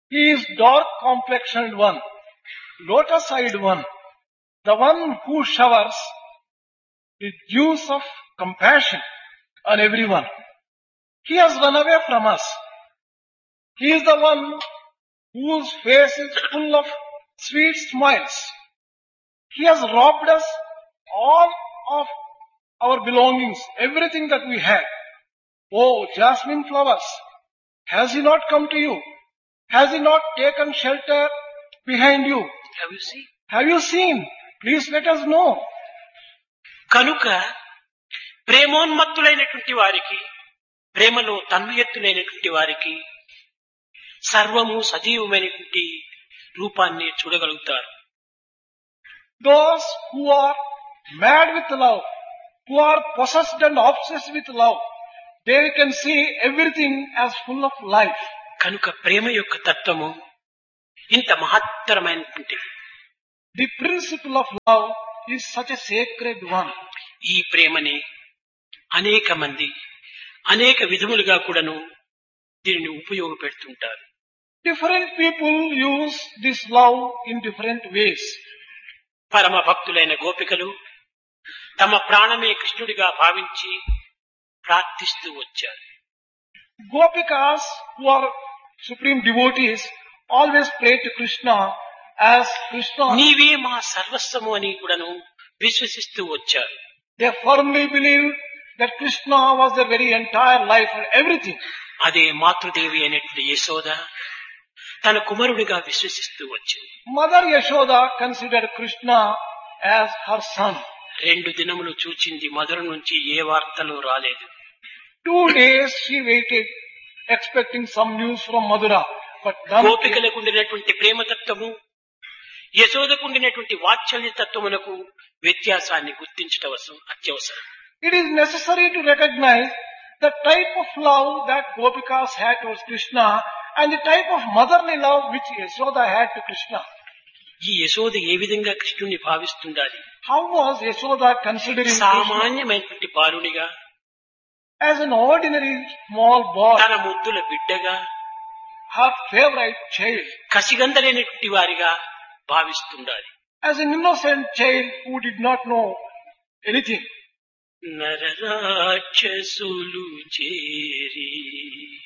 He is dark complexioned one, lotus eyed one, the one who showers the dews of compassion on everyone. He has run away from us. He is the one whose face is full of sweet smiles. He has robbed us all of our belongings, everything that we had. Oh, jasmine flowers, has he not come to you? Has he not taken shelter behind you? Have you seen? Have you seen? Please let us know. కనుక ప్రేమోన్మత్తులైనటువంటి వారికి, ప్రేమలో తన్మయత్తులైనటువంటి వారికి సర్వము సజీవమైనటువంటి రూపాన్ని చూడగలుగుతారు. Those who are mad with love, who are possessed and obsessed with love, they can see everything as full of life. కనుక ప్రేమ యొక్క తత్వము ఇంత మహత్తరమైనటువంటిది. The principle of love is such a sacred one. ఈ ప్రేమని అనేక మంది అనేక విధములుగా కూడాను దీనిని ఉపయోగపెడుతుంటారు. Different people use this love in different ways. పరమ భక్తులైన గోపికలు తమ ప్రాణమే కృష్ణుడిగా భావించి ప్రార్థిస్తూ వచ్చారు. Gopikas, who are supreme devotees, always pray to Krishna as Krishna. నీవే మా సర్వస్వము అని కూడాను విశ్వసిస్తూ వచ్చారు. They firmly believe that Krishna was their very entire life and everything. అదే మాతృదేవి అయినటువంటి యశోద తన కుమారుడిగా విశ్వసిస్తూ వచ్చింది. Mother Yashoda considered Krishna as her son. 2 దినములు చూచింది, మధుర నుంచి ఏ వార్తలు రాలేదు. 2 days she waited, expecting some news from Madura, but none. గోపికలకు ఉండినటువంటి ప్రేమతత్వము, యశోదకు ఉండినటువంటి వాత్సల్య తత్వమునకు వ్యత్యాసాన్ని గుర్తించడం అత్యవసరం. It is necessary to recognize the type of love that Gopikas had towards Krishna and the type of motherly love which Yashoda had to Krishna. ఈ యశోద ఏ విధంగా కృష్ణుని భావిస్తుండాలి? How was Yashoda considering Krishna సామాన్యమైనటువంటి బాలునిగా, as an ordinary small boy, తన ముద్దుల బిడ్డగా, her favorite child, కసిగందరైనటువంటి వారిగా భావిస్తుండాలి. as an innocent child who did not know anything. నరరాక్షసులు చేరి